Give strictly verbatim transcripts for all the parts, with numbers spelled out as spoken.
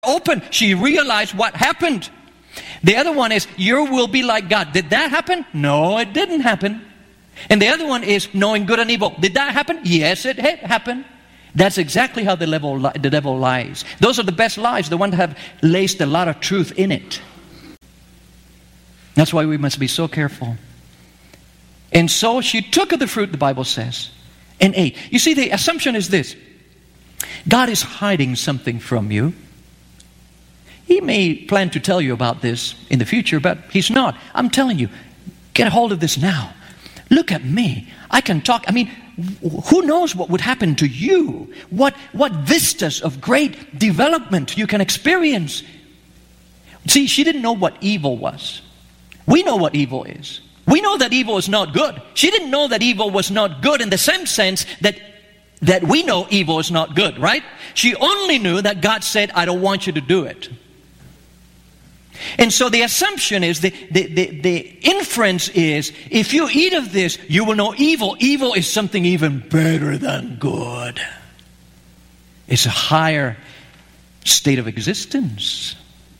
open. She realized what happened. The other one is, you will be like God. Did that happen? No, it didn't happen. And the other one is knowing good and evil. Did that happen? Yes, it happened. That's exactly how the devil, the devil lies. Those are the best lies, the ones that have laced a lot of truth in it. That's why we must be so careful. And so she took of the fruit, the Bible says, and ate. You see, the assumption is this. God is hiding something from you. He may plan to tell you about this in the future, but He's not. I'm telling you, get a hold of this now. Look at me. I can talk. I mean, who knows what would happen to you? What, what vistas of great development you can experience. See, she didn't know what evil was. We know what evil is. We know that evil is not good. She didn't know that evil was not good in the same sense that that we know evil is not good, right? She only knew that God said, I don't want you to do it. And so the assumption is, the, the, the, the inference is, if you eat of this, you will know evil. Evil is something even better than good. It's a higher state of existence.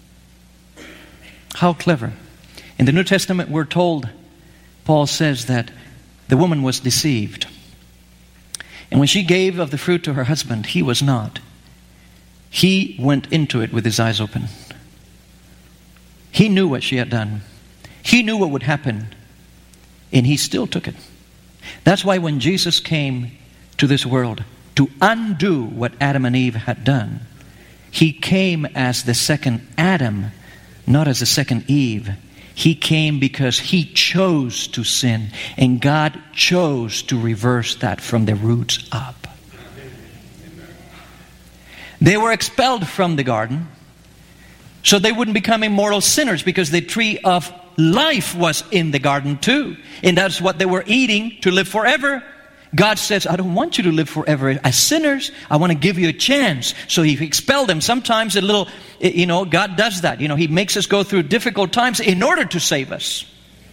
How clever. In the New Testament, we're told, Paul says that the woman was deceived. And when she gave of the fruit to her husband, he was not. He went into it with his eyes open. He knew what she had done. He knew what would happen. And he still took it. That's why when Jesus came to this world to undo what Adam and Eve had done, He came as the second Adam, not as the second Eve. He came because He chose to sin. And God chose to reverse that from the roots up. They were expelled from the garden so they wouldn't become immortal sinners, because the tree of life was in the garden too. And that's what they were eating to live forever. God says, I don't want you to live forever as sinners. I want to give you a chance. So He expelled them. Sometimes a little, you know, God does that. You know, He makes us go through difficult times in order to save us.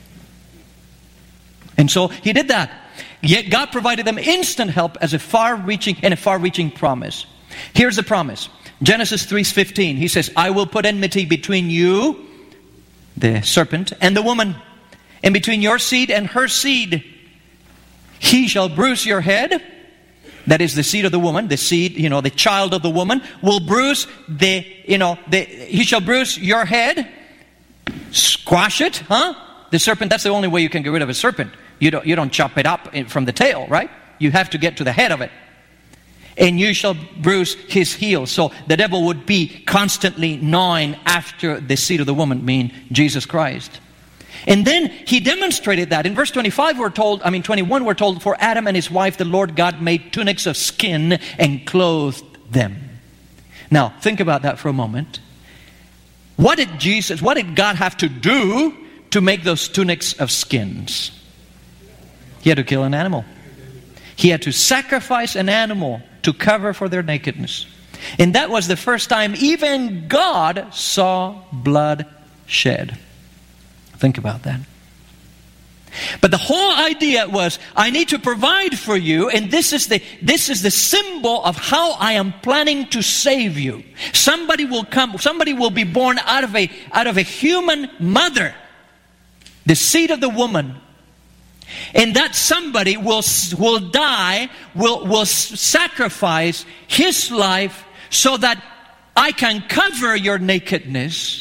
And so He did that. Yet God provided them instant help as a far-reaching and a far-reaching promise. Here's the promise. Genesis three fifteen. He says, I will put enmity between you, the serpent, and the woman, and between your seed and her seed. He shall bruise your head. That is the seed of the woman. The seed, you know, the child of the woman will bruise the, you know, the, he shall bruise your head. Squash it, huh? The serpent, that's the only way you can get rid of a serpent. You don't, you don't chop it up from the tail, right? You have to get to the head of it. And you shall bruise his heel. So the devil would be constantly gnawing after the seed of the woman, meaning Jesus Christ. And then He demonstrated that. In verse twenty-five we're told, I mean twenty-one we're told, for Adam and his wife the Lord God made tunics of skin and clothed them. Now think about that for a moment. What did Jesus, what did God have to do to make those tunics of skins? He had to kill an animal. He had to sacrifice an animal to cover for their nakedness. And that was the first time even God saw blood shed. Think about that. But the whole idea was, I need to provide for you, and this is the this is the symbol of how I am planning to save you. Somebody will come, somebody will be born out of a out of a human mother, the seed of the woman. And that somebody will will die, will will sacrifice his life so that I can cover your nakedness.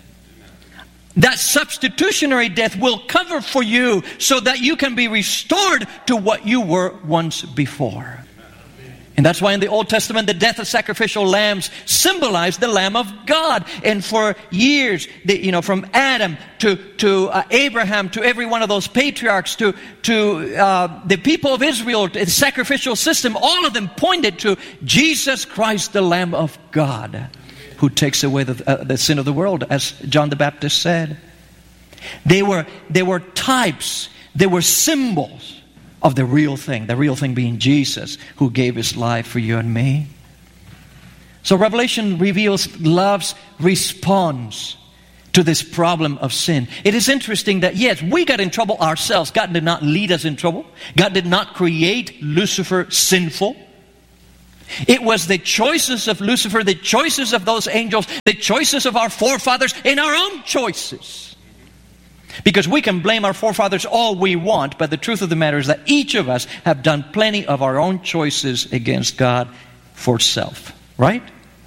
That substitutionary death will cover for you so that you can be restored to what you were once before. And that's why in the Old Testament the death of sacrificial lambs symbolized the Lamb of God. And for years, the, you know, from Adam to to uh, Abraham to every one of those patriarchs to to uh, the people of Israel, the sacrificial system, all of them pointed to Jesus Christ, the Lamb of God, who takes away the, uh, the sin of the world, as John the Baptist said. They were they were types. They were symbols of the real thing, the real thing being Jesus, who gave His life for you and me. So Revelation reveals love's response to this problem of sin. It is interesting that, yes, we got in trouble ourselves. God did not lead us in trouble. God did not create Lucifer sinful. It was the choices of Lucifer, the choices of those angels, the choices of our forefathers, and our own choices. Because we can blame our forefathers all we want, but the truth of the matter is that each of us have done plenty of our own choices against God for self. Right?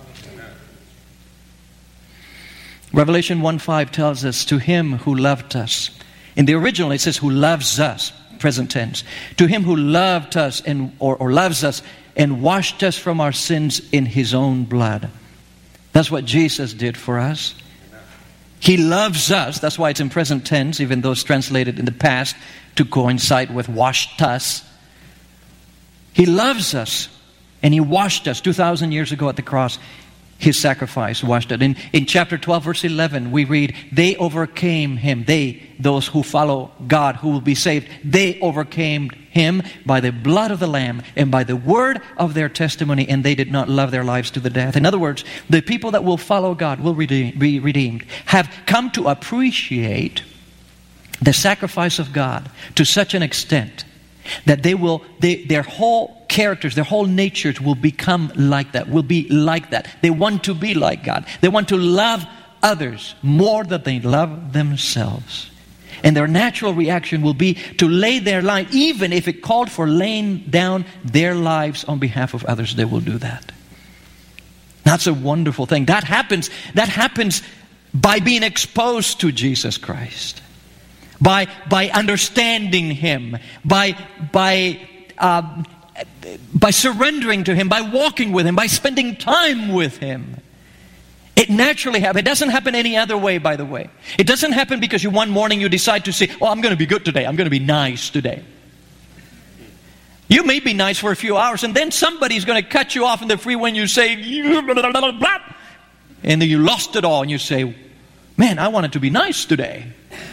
Revelation one five tells us, to him who loved us. In the original it says, who loves us, present tense. To him who loved us and or, or loves us and washed us from our sins in his own blood. That's what Jesus did for us. He loves us. That's why it's in present tense, even though it's translated in the past to coincide with washed us. He loves us, and he washed us two thousand years ago at the cross. His sacrifice washed it. In, in chapter twelve, verse eleven, we read, they overcame him. They, those who follow God, who will be saved, they overcame him by the blood of the Lamb and by the word of their testimony, and they did not love their lives to the death. In other words, the people that will follow God will redeem, be redeemed, have come to appreciate the sacrifice of God to such an extent that they will, they, their whole characters, their whole natures will become like that, will be like that. They want to be like God. They want to love others more than they love themselves. And their natural reaction will be to lay their life, even if it called for laying down their lives on behalf of others, they will do that. That's a wonderful thing. That happens, that happens by being exposed to Jesus Christ. By, by understanding him, by, by, uh, by surrendering to him, by walking with him, by spending time with him. It naturally happens. It doesn't happen any other way, by the way. It doesn't happen because you one morning you decide to say, oh, I'm going to be good today. I'm going to be nice today. You may be nice for a few hours, and then somebody's going to cut you off in the freeway and you say, blah, blah, blah, blah, and then you lost it all and you say, man, I wanted to be nice today.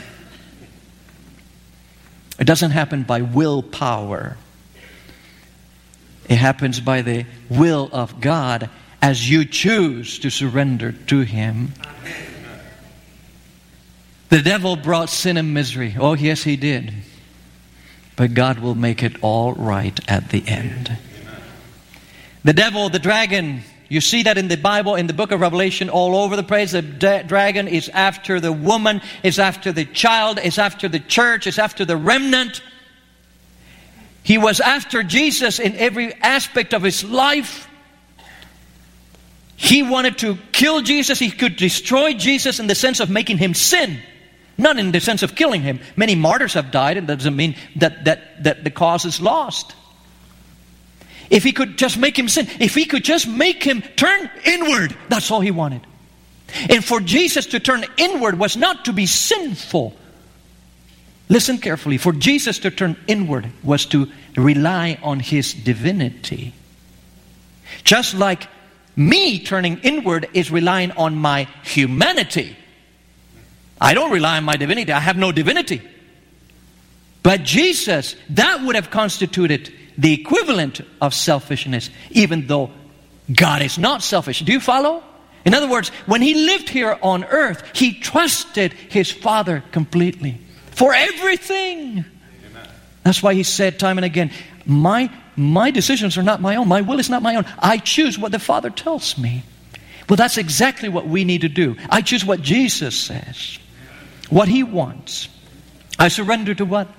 It doesn't happen by willpower. It happens by the will of God as you choose to surrender to him. The devil brought sin and misery. Oh, yes, he did. But God will make it all right at the end. The devil, the dragon, you see that in the Bible, in the book of Revelation, all over the place. The da- dragon is after the woman, is after the child, is after the church, is after the remnant. He was after Jesus in every aspect of his life. He wanted to kill Jesus. He could destroy Jesus in the sense of making him sin, not in the sense of killing him. Many martyrs have died, and that doesn't mean that, that, that the cause is lost. If he could just make him sin, if he could just make him turn inward, that's all he wanted. And for Jesus to turn inward was not to be sinful. Listen carefully. For Jesus to turn inward was to rely on his divinity. Just like me turning inward is relying on my humanity. I don't rely on my divinity. I have no divinity. But Jesus, that would have constituted the equivalent of selfishness, even though God is not selfish. Do you follow? In other words, when he lived here on earth, he trusted his Father completely for everything. Amen. That's why he said time and again, my, my decisions are not my own. My will is not my own. I choose what the Father tells me. Well, that's exactly what we need to do. I choose what Jesus says, what he wants. I surrender to what?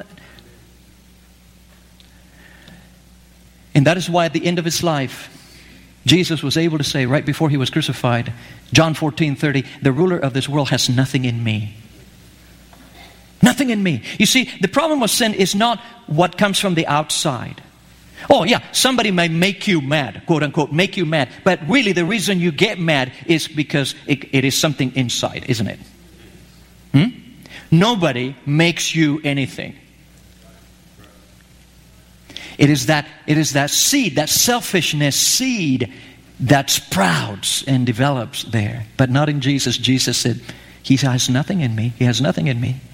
And that is why at the end of his life, Jesus was able to say right before he was crucified, John fourteen thirty, the ruler of this world has nothing in me. Nothing in me. You see, the problem with sin is not what comes from the outside. Oh yeah, somebody may make you mad, quote unquote, make you mad. But really the reason you get mad is because it, it is something inside, isn't it? Hmm? Nobody makes you anything. It is that it is that seed, that selfishness seed that sprouts and develops there. But not in Jesus. Jesus said, he has nothing in me. He has nothing in me.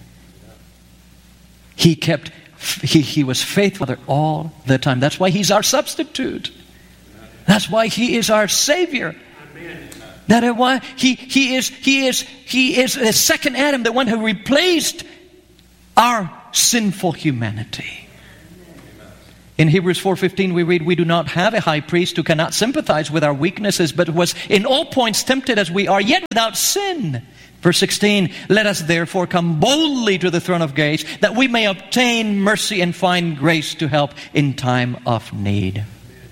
He kept, he, he was faithful all the time. That's why he's our substitute. That's why he is our Savior. That is why he, he is he is he is the second Adam, the one who replaced our sinful humanity. In Hebrews four fifteen we read, we do not have a high priest who cannot sympathize with our weaknesses, but was in all points tempted as we are, yet without sin. Verse sixteen, let us therefore come boldly to the throne of grace, that we may obtain mercy and find grace to help in time of need.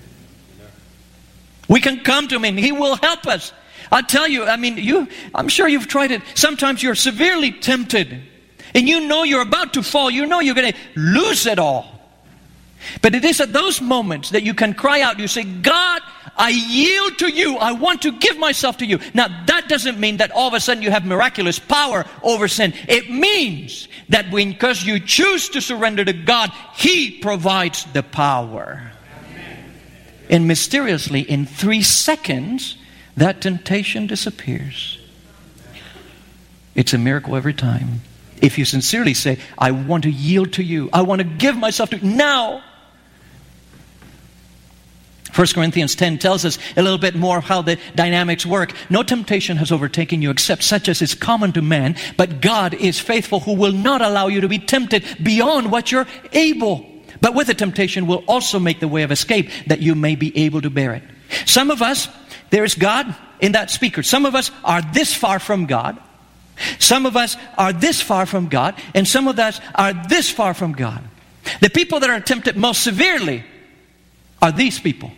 We can come to Him and He will help us. I tell you, I mean, you, I'm sure you've tried it. Sometimes you're severely tempted and you know you're about to fall. You know you're going to lose it all. But it is at those moments that you can cry out. You say, God, I yield to you. I want to give myself to you. Now, that doesn't mean that all of a sudden you have miraculous power over sin. It means that when, because you choose to surrender to God, He provides the power. And mysteriously, in three seconds, that temptation disappears. It's a miracle every time. If you sincerely say, I want to yield to you. I want to give myself to you now. First Corinthians ten tells us a little bit more of how the dynamics work. No temptation has overtaken you except such as is common to man. But God is faithful, who will not allow you to be tempted beyond what you're able. But with the temptation will also make the way of escape, that you may be able to bear it. Some of us, there is God in that speaker. Some of us are this far from God. Some of us are this far from God. And some of us are this far from God. The people that are tempted most severely are these people.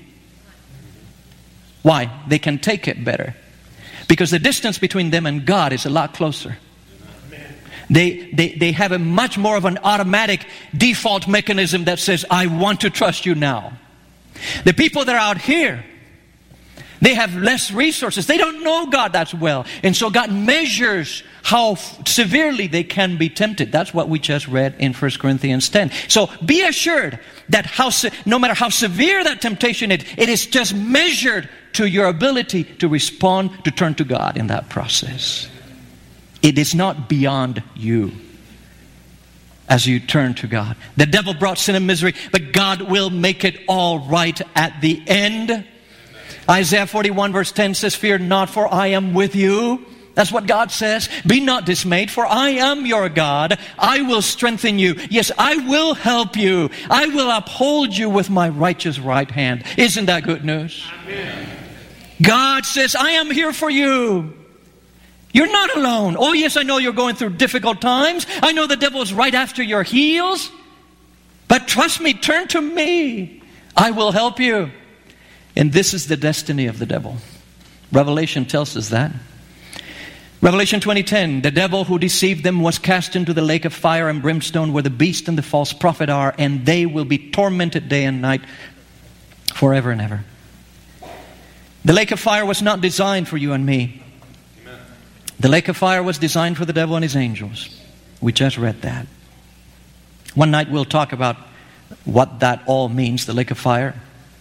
Why? They can take it better. Because the distance between them and God is a lot closer. They, they, they have a much more of an automatic default mechanism that says, I want to trust you now. The people that are out here, they have less resources. They don't know God that well. And so God measures how f- severely they can be tempted. That's what we just read in First Corinthians ten. So be assured that how se- no matter how severe that temptation is, it is just measured to your ability to respond, to turn to God in that process. It is not beyond you as you turn to God. The devil brought sin and misery, but God will make it all right at the end. Isaiah forty-one verse ten says, fear not, for I am with you. That's what God says. Be not dismayed, for I am your God. I will strengthen you. Yes, I will help you. I will uphold you with my righteous right hand. Isn't that good news? Amen. God says, I am here for you. You're not alone. Oh yes, I know you're going through difficult times. I know the devil is right after your heels. But trust me, turn to me. I will help you. And this is the destiny of the devil. Revelation tells us that. Revelation twenty ten, the devil who deceived them was cast into the lake of fire and brimstone where the beast and the false prophet are, and they will be tormented day and night forever and ever. The lake of fire was not designed for you and me. Amen. The lake of fire was designed for the devil and his angels. We just read that. One night we'll talk about what that all means, the lake of fire.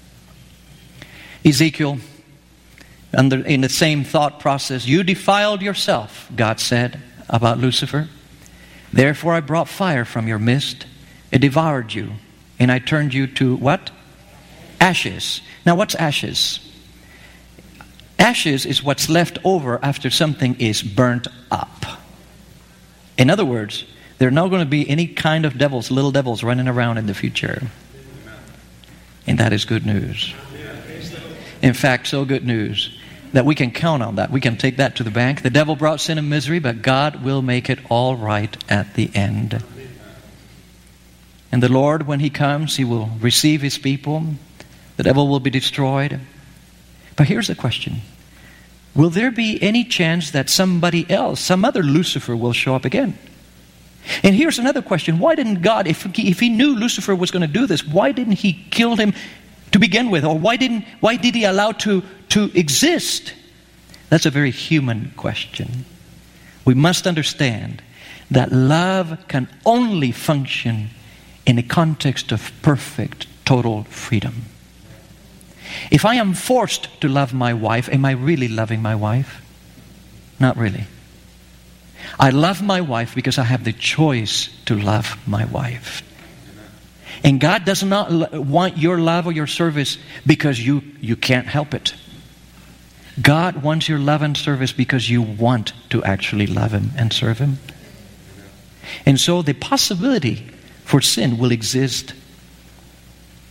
Ezekiel, under, in the same thought process, you defiled yourself, God said about Lucifer. Therefore I brought fire from your midst. It devoured you. And I turned you to what? Ashes. Now what's ashes? Ashes is what's left over after something is burnt up. In other words, there are not going to be any kind of devils, little devils running around in the future. And that is good news. In fact, so good news that we can count on that. We can take that to the bank. The devil brought sin and misery, but God will make it all right at the end. And the Lord, when He comes, He will receive His people. The devil will be destroyed. But here's the question. Will there be any chance that somebody else, some other Lucifer, will show up again? And here's another question. Why didn't God, if he, if he knew Lucifer was going to do this, why didn't He kill him to begin with? Or why didn't why did He allow to, to exist? That's a very human question. We must understand that love can only function in a context of perfect, total freedom. If I am forced to love my wife, am I really loving my wife? Not really. I love my wife because I have the choice to love my wife. And God does not want your love or your service because you, you can't help it. God wants your love and service because you want to actually love Him and serve Him. And so the possibility for sin will exist.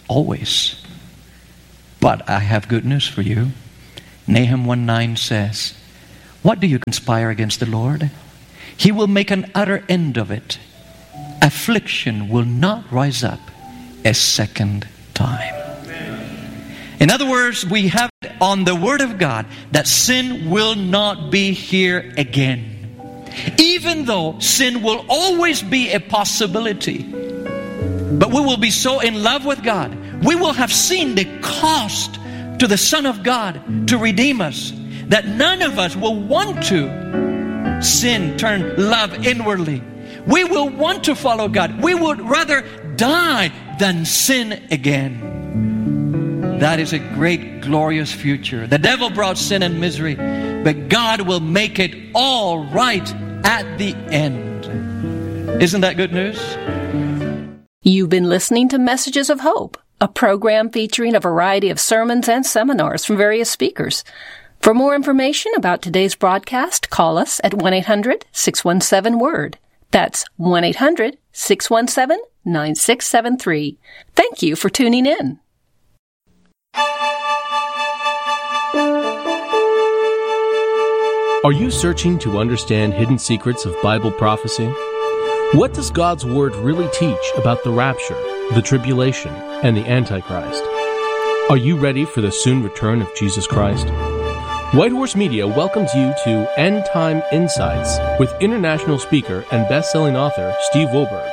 always. But I have good news for you. Nahum one nine says, what do you conspire against the Lord? He will make an utter end of it. Affliction will not rise up a second time. In other words, we have it on the Word of God that sin will not be here again. Even though sin will always be a possibility. But we will be so in love with God. We will have seen the cost to the Son of God to redeem us, that none of us will want to sin, turn love inwardly. We will want to follow God. We would rather die than sin again. That is a great, glorious future. The devil brought sin and misery, but God will make it all right at the end. Isn't that good news? You've been listening to Messages of Hope, a program featuring a variety of sermons and seminars from various speakers. For more information about today's broadcast, call us at one eight hundred six one seven word. That's one eight hundred six one seven nine six seven three. Thank you for tuning in. Are you searching to understand hidden secrets of Bible prophecy? What does God's Word really teach about the rapture, the tribulation, and the Antichrist? Are you ready for the soon return of Jesus Christ? White Horse Media welcomes you to End Time Insights with international speaker and best-selling author Steve Wohlberg.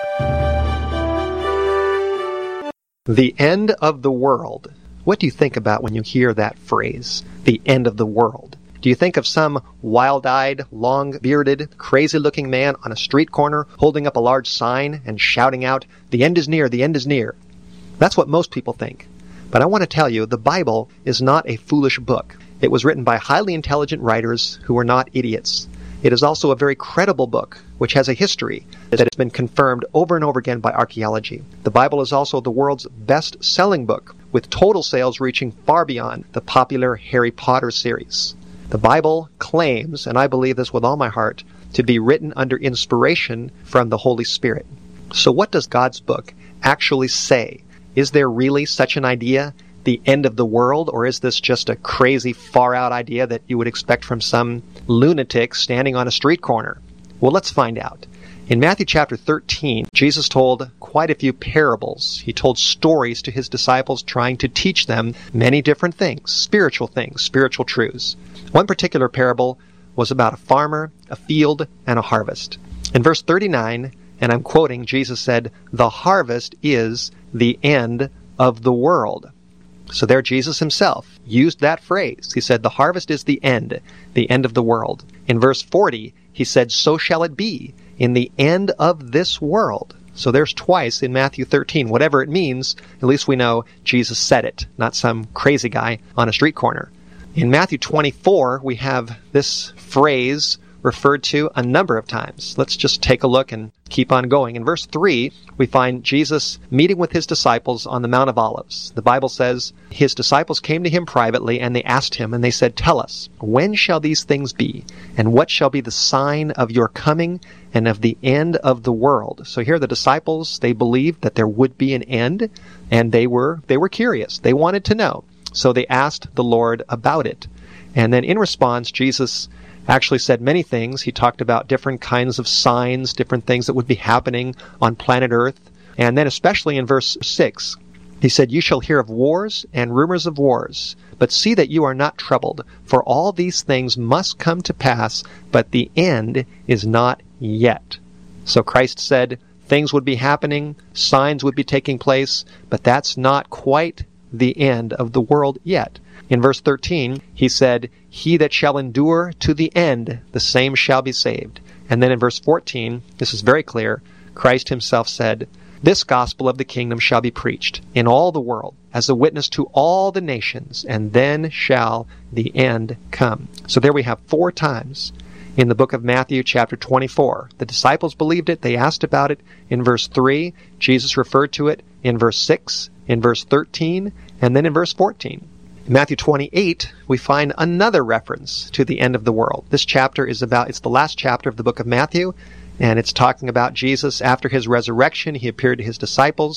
The end of the world. What do you think about when you hear that phrase, the end of the world? Do you think of some wild-eyed, long-bearded, crazy-looking man on a street corner holding up a large sign and shouting out, "The end is near, the end is near"? That's what most people think. But I want to tell you, the Bible is not a foolish book. It was written by highly intelligent writers who were not idiots. It is also a very credible book, which has a history that has been confirmed over and over again by archaeology. The Bible is also the world's best-selling book, with total sales reaching far beyond the popular Harry Potter series. The Bible claims, and I believe this with all my heart, to be written under inspiration from the Holy Spirit. So what does God's book actually say? Is there really such an idea, the end of the world, or is this just a crazy, far-out idea that you would expect from some lunatic standing on a street corner? Well, let's find out. In Matthew chapter thirteen, Jesus told quite a few parables. He told stories to his disciples, trying to teach them many different things, spiritual things, spiritual truths. One particular parable was about a farmer, a field, and a harvest. In verse thirty-nine, and I'm quoting, Jesus said, "The harvest is the end of the world." So there Jesus himself used that phrase. He said, the harvest is the end, the end of the world. In verse forty, he said, "So shall it be in the end of this world." So there's twice in Matthew thirteen. Whatever it means, at least we know Jesus said it, not some crazy guy on a street corner. In Matthew twenty-four, we have this phrase referred to a number of times. Let's just take a look and keep on going. In verse three, we find Jesus meeting with his disciples on the Mount of Olives. The Bible says, his disciples came to him privately, and they asked him, and they said, "Tell us, when shall these things be? And what shall be the sign of your coming and of the end of the world?" So here the disciples, they believed that there would be an end, and they were they were curious. They wanted to know. So they asked the Lord about it. And then in response, Jesus actually said many things. He talked about different kinds of signs, different things that would be happening on planet Earth. And then especially in verse six, he said, "You shall hear of wars and rumors of wars, but see that you are not troubled, for all these things must come to pass, but the end is not yet." So Christ said things would be happening, signs would be taking place, but that's not quite the end of the world yet. In verse thirteen, he said, "He that shall endure to the end, the same shall be saved." And then in verse fourteen, this is very clear, Christ himself said, "This gospel of the kingdom shall be preached in all the world as a witness to all the nations, and then shall the end come." So there we have four times in the book of Matthew chapter twenty-four. The disciples believed it. They asked about it in verse three. Jesus referred to it in verse six, in verse thirteen, and then in verse fourteen. In Matthew twenty-eight, we find another reference to the end of the world. This chapter is about, it's the last chapter of the book of Matthew, and it's talking about Jesus after his resurrection. He appeared to his disciples.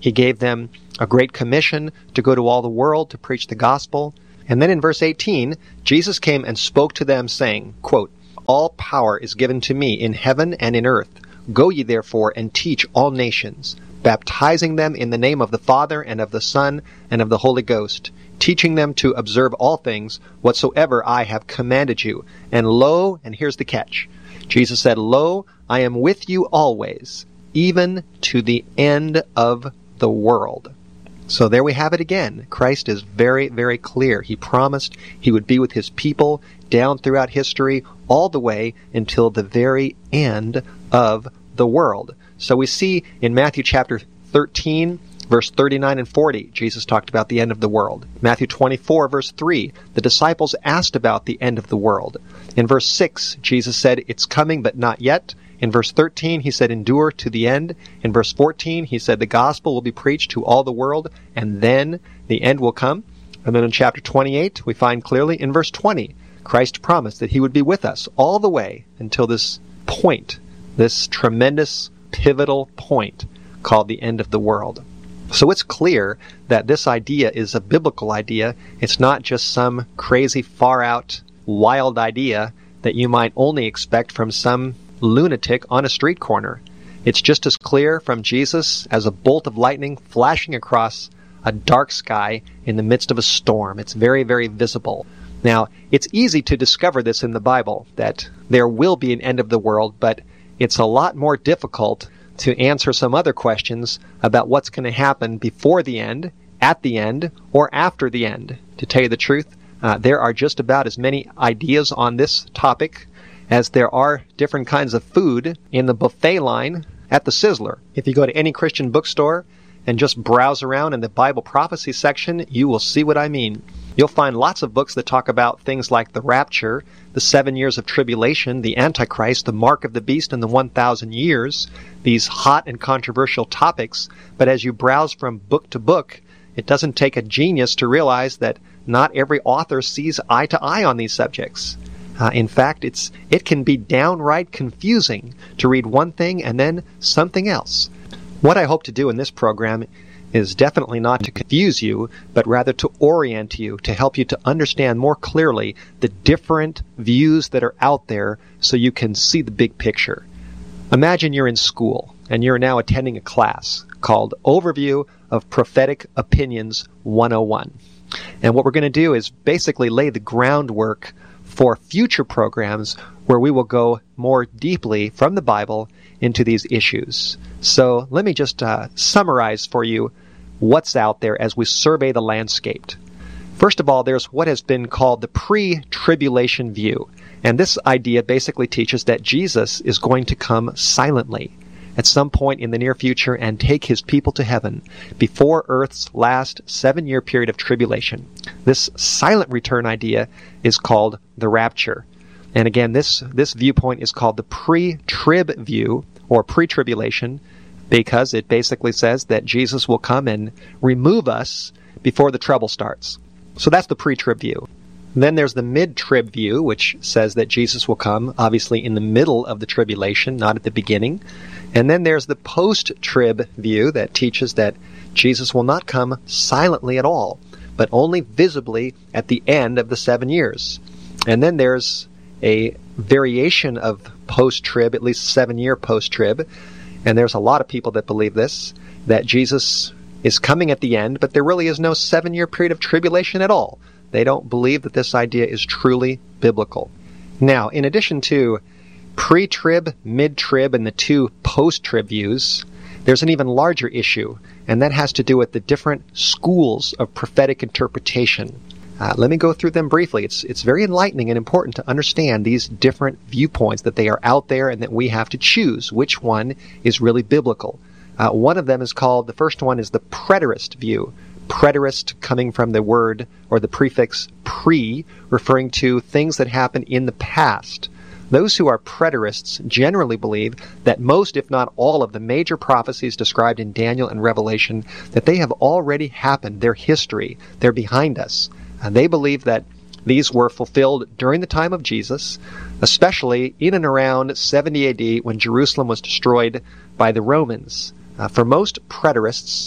He gave them a great commission to go to all the world to preach the gospel. And then in verse eighteen, Jesus came and spoke to them, saying, quote, "All power is given to me in heaven and in earth. Go ye therefore and teach all nations, baptizing them in the name of the Father and of the Son and of the Holy Ghost, teaching them to observe all things whatsoever I have commanded you. And lo," and here's the catch, Jesus said, "Lo, I am with you always, even to the end of the world." So there we have it again. Christ is very, very clear. He promised he would be with his people down throughout history, all the way until the very end of the world. So we see in Matthew chapter thirteen, verse thirty-nine and forty, Jesus talked about the end of the world. Matthew twenty-four, verse three, the disciples asked about the end of the world. In verse six, Jesus said, "It's coming, but not yet." In verse thirteen, he said, "Endure to the end." In verse fourteen, he said, "The gospel will be preached to all the world, and then the end will come." And then in chapter twenty-eight, we find clearly in verse twenty, Christ promised that he would be with us all the way until this point, this tremendous pivotal point called the end of the world. So it's clear that this idea is a biblical idea. It's not just some crazy, far-out, wild idea that you might only expect from some lunatic on a street corner. It's just as clear from Jesus as a bolt of lightning flashing across a dark sky in the midst of a storm. It's very, very visible. Now, it's easy to discover this in the Bible, that there will be an end of the world, but it's a lot more difficult to answer some other questions about what's going to happen before the end, at the end, or after the end. To tell you the truth, uh, there are just about as many ideas on this topic as there are different kinds of food in the buffet line at the Sizzler. If you go to any Christian bookstore and just browse around in the Bible prophecy section, you will see what I mean. You'll find lots of books that talk about things like the rapture, the seven years of tribulation, the Antichrist, the mark of the beast, and the one thousand years, these hot and controversial topics. But as you browse from book to book, it doesn't take a genius to realize that not every author sees eye to eye on these subjects. Uh, in fact, it's it can be downright confusing to read one thing and then something else. What I hope to do in this program is definitely not to confuse you, but rather to orient you, to help you to understand more clearly the different views that are out there so you can see the big picture. Imagine you're in school and you're now attending a class called Overview of Prophetic Opinions one oh one. And what we're going to do is basically lay the groundwork for future programs where we will go more deeply from the Bible into these issues. So let me just uh, summarize for you what's out there as we survey the landscape. First of all, there's what has been called the pre-tribulation view. And this idea basically teaches that Jesus is going to come silently at some point in the near future and take his people to heaven before Earth's last seven-year period of tribulation. This silent return idea is called the rapture. And again, this, this viewpoint is called the pre-trib view, or pre-tribulation, because it basically says that Jesus will come and remove us before the trouble starts. So that's the pre-trib view. Then there's the mid-trib view, which says that Jesus will come, obviously, in the middle of the tribulation, not at the beginning. And then there's the post-trib view that teaches that Jesus will not come silently at all, but only visibly at the end of the seven years. And then there's a variation of post-trib, at least seven-year post-trib, and there's a lot of people that believe this, that Jesus is coming at the end, but there really is no seven-year period of tribulation at all. They don't believe that this idea is truly biblical. Now, in addition to pre-trib, mid-trib, and the two post-trib views, there's an even larger issue, and that has to do with the different schools of prophetic interpretation. Uh, let me go through them briefly. It's it's very enlightening and important to understand these different viewpoints, that they are out there and that we have to choose which one is really biblical. Uh, one of them is called, the first one is the preterist view. Preterist coming from the word or the prefix pre, referring to things that happen in the past. Those who are preterists generally believe that most, if not all, of the major prophecies described in Daniel and Revelation, that they have already happened. They're history. They're behind us. And they believe that these were fulfilled during the time of Jesus, especially in and around seventy A D when Jerusalem was destroyed by the Romans. Uh, for most preterists,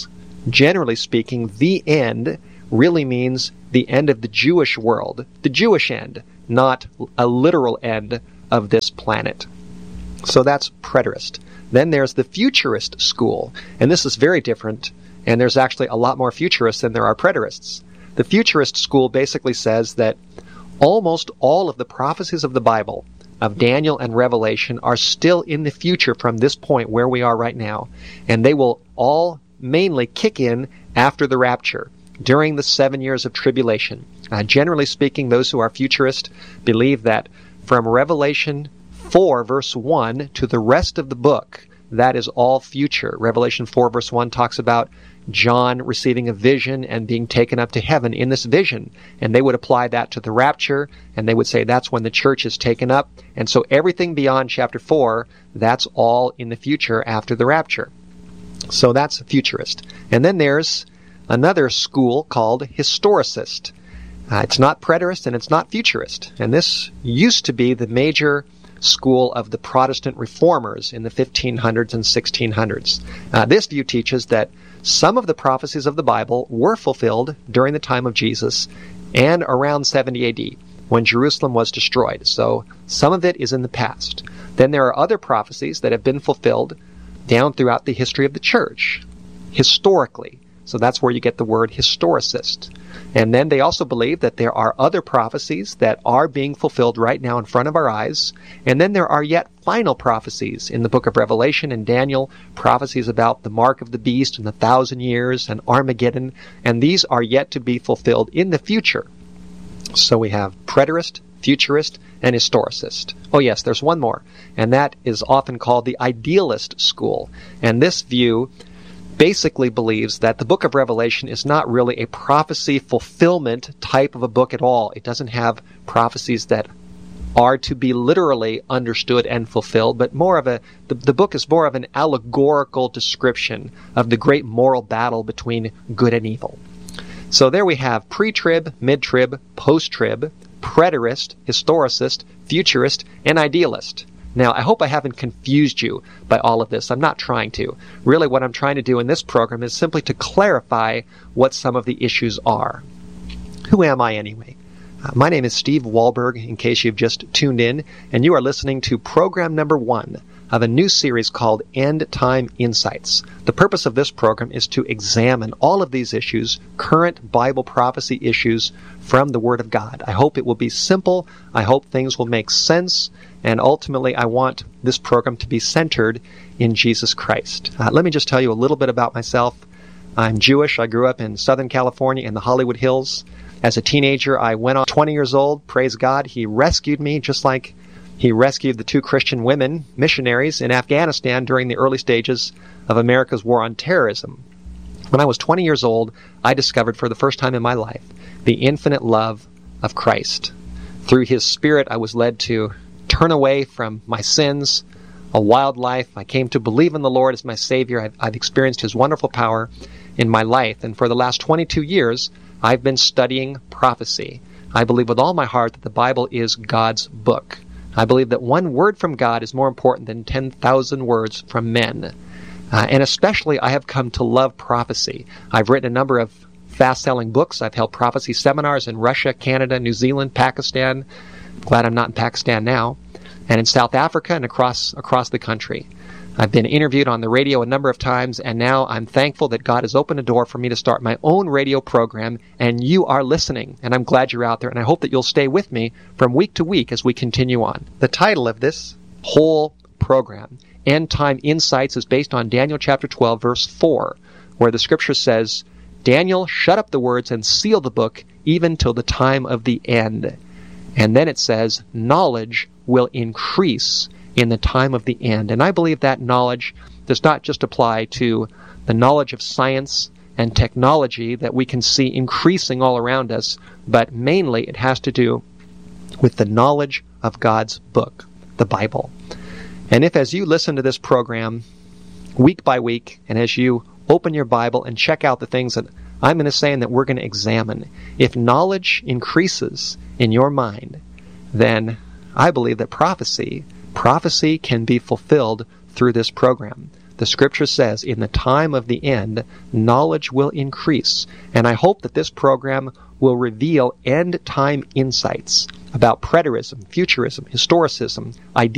Generally speaking, the end really means the end of the Jewish world, the Jewish end, not a literal end of this planet. So that's preterist. Then there's the futurist school, and this is very different, and there's actually a lot more futurists than there are preterists. The futurist school basically says that almost all of the prophecies of the Bible, of Daniel and Revelation, are still in the future from this point where we are right now, and they will all mainly kick in after the rapture, during the seven years of tribulation. Uh, generally speaking, those who are futurist believe that from Revelation four, verse one, to the rest of the book, that is all future. Revelation four, verse one talks about John receiving a vision and being taken up to heaven in this vision. And they would apply that to the rapture, and they would say that's when the church is taken up. And so everything beyond chapter four, that's all in the future after the rapture. So that's futurist. And then there's another school called historicist. Uh, it's not preterist and it's not futurist. And this used to be the major school of the Protestant reformers in the fifteen hundreds and sixteen hundreds. Uh, this view teaches that some of the prophecies of the Bible were fulfilled during the time of Jesus and around seventy A D, when Jerusalem was destroyed. So some of it is in the past. Then there are other prophecies that have been fulfilled down throughout the history of the church, historically. So that's where you get the word historicist. And then they also believe that there are other prophecies that are being fulfilled right now in front of our eyes. And then there are yet final prophecies in the book of Revelation and Daniel, prophecies about the mark of the beast and the thousand years and Armageddon. And these are yet to be fulfilled in the future. So we have preterist, futurist, and historicist. Oh yes, there's one more. And that is often called the idealist school. And this view basically believes that the book of Revelation is not really a prophecy fulfillment type of a book at all. It doesn't have prophecies that are to be literally understood and fulfilled, but more of a, the, the book is more of an allegorical description of the great moral battle between good and evil. So there we have pre-trib, mid-trib, post-trib, preterist, historicist, futurist, and idealist. Now, I hope I haven't confused you by all of this. I'm not trying to. Really, what I'm trying to do in this program is simply to clarify what some of the issues are. Who am I anyway? Uh, my name is Steve Wahlberg, in case you've just tuned in, and you are listening to program number one of a new series called End Time Insights. The purpose of this program is to examine all of these issues, current Bible prophecy issues, from the Word of God. I hope it will be simple. I hope things will make sense. And ultimately, I want this program to be centered in Jesus Christ. Uh, let me just tell you a little bit about myself. I'm Jewish. I grew up in Southern California in the Hollywood Hills. As a teenager, I went on twenty years old. Praise God. He rescued me just like He rescued the two Christian women, missionaries, in Afghanistan during the early stages of America's war on terrorism. When I was twenty years old, I discovered for the first time in my life the infinite love of Christ. Through His Spirit, I was led to turn away from my sins, a wild life. I came to believe in the Lord as my Savior. I've, I've experienced His wonderful power in my life. And for the last twenty-two years, I've been studying prophecy. I believe with all my heart that the Bible is God's book. I believe that one word from God is more important than ten thousand words from men. Uh, and especially, I have come to love prophecy. I've written a number of fast-selling books. I've held prophecy seminars in Russia, Canada, New Zealand, Pakistan. Glad I'm not in Pakistan now. And in South Africa and across across the country. I've been interviewed on the radio a number of times, and now I'm thankful that God has opened a door for me to start my own radio program, and you are listening, and I'm glad you're out there, and I hope that you'll stay with me from week to week as we continue on. The title of this whole program, End Time Insights, is based on Daniel chapter twelve, verse four, where the scripture says, Daniel, shut up the words and seal the book even till the time of the end. And then it says, knowledge will increase in the time of the end. And I believe that knowledge does not just apply to the knowledge of science and technology that we can see increasing all around us, but mainly it has to do with the knowledge of God's book, the Bible. And if as you listen to this program week by week, and as you open your Bible and check out the things that I'm going to say and that we're going to examine, if knowledge increases in your mind, then I believe that prophecy Prophecy can be fulfilled through this program. The Scripture says in the time of the end, knowledge will increase. And I hope that this program will reveal end-time insights about preterism, futurism, historicism, ideas,